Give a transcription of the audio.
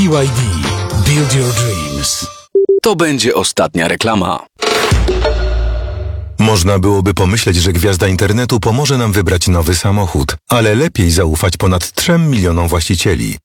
BYD. Build your dreams. To będzie ostatnia reklama. Można byłoby pomyśleć, że gwiazda internetu pomoże nam wybrać nowy samochód, ale lepiej zaufać ponad 3 milionom właścicieli.